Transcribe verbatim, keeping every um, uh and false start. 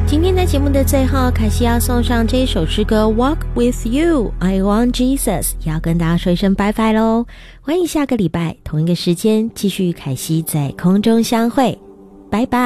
今天在节目的最后，凯西要送上这一首诗歌 Walk with you, I want Jesus， 也要跟大家说一声拜拜咯。欢迎下个礼拜同一个时间继续与凯西在空中相会，拜拜。